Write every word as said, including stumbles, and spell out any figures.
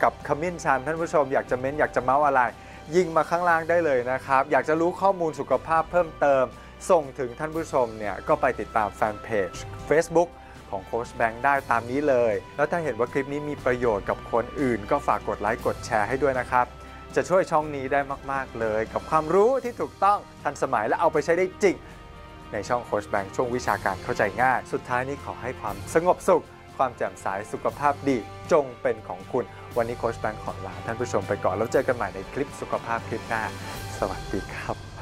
กับขมิ้นชันท่านผู้ชมอยากจะเม้นอยากจะเมาส์อะไรยิงมาข้างล่างได้เลยนะครับอยากจะรู้ข้อมูลสุขภาพเพิ่มเติมส่งถึงท่านผู้ชมเนี่ยก็ไปติดตามแฟนเพจ Facebook ของโค้ชแบงค์ได้ตามนี้เลยแล้วถ้าเห็นว่าคลิปนี้มีประโยชน์กับคนอื่นก็ฝากกดไลค์กดแชร์ให้ด้วยนะครับจะช่วยช่องนี้ได้มากๆเลยกับความรู้ที่ถูกต้องทันสมัยและเอาไปใช้ได้จริงในช่องโค้ชแบงค์ช่วงวิชาการเข้าใจง่ายสุดท้ายนี้ขอให้ความสงบสุขความแจ่มใสสุขภาพดีจงเป็นของคุณวันนี้โค้ชแบงค์ขอลาท่านผู้ชมไปก่อนแล้วเจอกันใหม่ในคลิปสุขภาพคลิปหน้าสวัสดีครับ